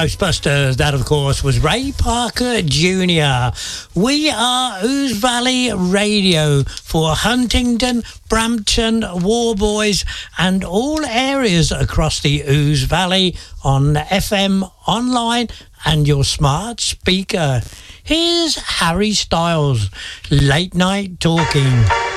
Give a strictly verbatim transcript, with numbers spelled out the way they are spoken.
Ghostbusters. That, of course, was Ray Parker Junior We are Ouse Valley Radio for Huntingdon, Brampton, Warboys and all areas across the Ouse Valley on F M, online and your smart speaker. Here's Harry Styles, Late Night Talking.